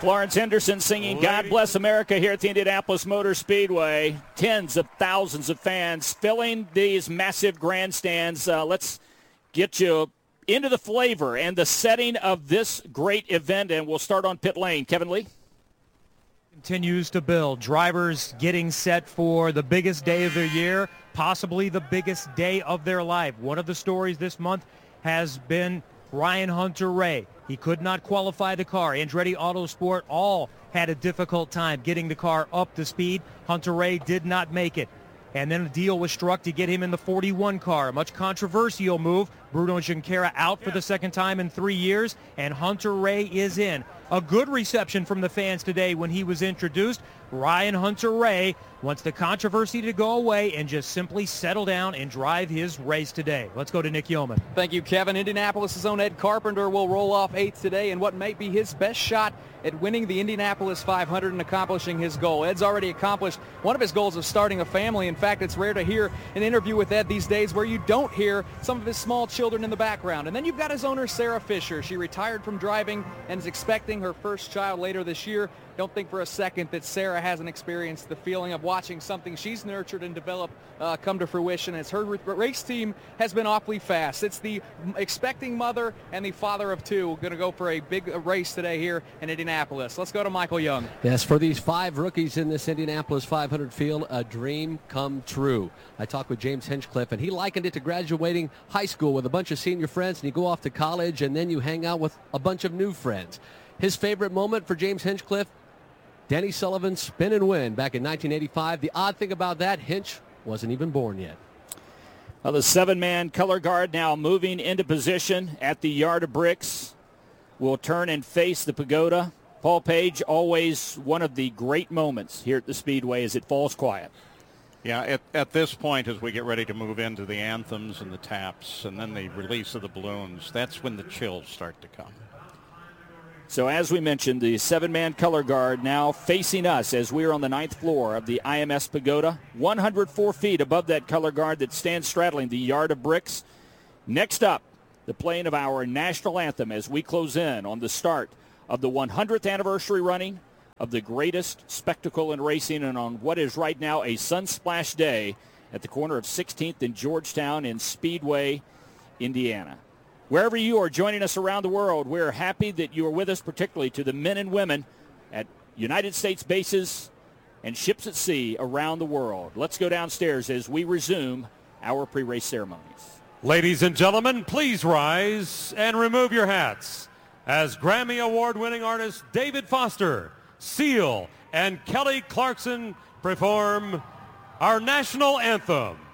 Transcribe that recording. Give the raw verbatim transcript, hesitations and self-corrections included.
Florence Henderson singing God Bless America here at the Indianapolis Motor Speedway. Tens of thousands of fans filling these massive grandstands. Uh, let's get you into the flavor and the setting of this great event, and we'll start on pit lane. Kevin Lee. Continues to build. Drivers getting set for the biggest day of their year, possibly the biggest day of their life. One of the stories this month has been Ryan Hunter-Reay. He could not qualify the car. Andretti Autosport all had a difficult time getting the car up to speed. Hunter-Reay did not make it. And then a deal was struck to get him in the forty-one car. A much controversial move. Bruno Junqueira out for the second time in three years, and Hunter-Reay is in. A good reception from the fans today when he was introduced. Ryan Hunter-Reay wants the controversy to go away and just simply settle down and drive his race today. Let's go to Nick Yeoman. Thank you, Kevin. Indianapolis' own Ed Carpenter will roll off eighth today in what might be his best shot at winning the Indianapolis five hundred and accomplishing his goal. Ed's already accomplished one of his goals of starting a family. In fact, it's rare to hear an interview with Ed these days where you don't hear some of his small children in the background. And then you've got his owner, Sarah Fisher. She retired from driving and is expecting her first child later this year. Don't think for a second that Sarah hasn't experienced the feeling of watching something she's nurtured and developed uh, come to fruition, as her race team has been awfully fast. It's the expecting mother and the father of two going to go for a big race today here in Indianapolis. Let's go to Michael Young. Yes, for these five rookies in this Indianapolis five hundred field, a dream come true. I talked with James Hinchcliffe, and he likened it to graduating high school with a bunch of senior friends, and you go off to college, and then you hang out with a bunch of new friends. His favorite moment for James Hinchcliffe, Denny Sullivan's spin and win back in nineteen eighty-five. The odd thing about that, Hinch wasn't even born yet. Well, the seven-man color guard now moving into position at the Yard of Bricks. Will turn and face the pagoda. Paul Page, always one of the great moments here at the Speedway as it falls quiet. Yeah, at, at this point, as we get ready to move into the anthems and the taps and then the release of the balloons, that's when the chills start to come. So as we mentioned, the seven-man color guard now facing us as we are on the ninth floor of the I M S Pagoda, one hundred four feet above that color guard that stands straddling the Yard of Bricks. Next up, the playing of our national anthem as we close in on the start of the one hundredth anniversary running of the greatest spectacle in racing, and on what is right now a sun-splashed day at the corner of sixteenth and Georgetown in Speedway, Indiana. Wherever you are joining us around the world, we're happy that you are with us, particularly to the men and women at United States bases and ships at sea around the world. Let's go downstairs as we resume our pre-race ceremonies. Ladies and gentlemen, please rise and remove your hats as Grammy Award-winning artists David Foster, Seal, and Kelly Clarkson perform our national anthem.